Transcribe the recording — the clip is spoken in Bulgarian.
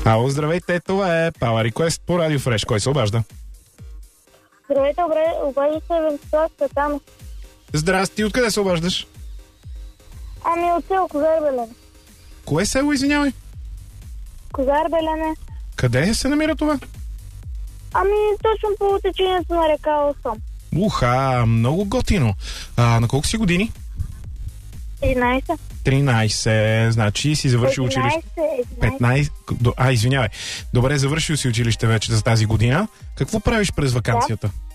Ало, здравейте, това е Power Request по Радио Фреш. Кой се обажда? Здравейте, обажда се Венцислав Цветанов. Здрасти, откъде се обаждаш? Ами от село Козар Белене. Кое село, извинявай? Козар Белене. Къде се намира това? Ами точно по течението на река Осом. Много готино. На колко си години? 11. 13, значи си завършил училище. 15. Извинявай. Добре, завършил си училище вече за тази година. Какво правиш през ваканцията?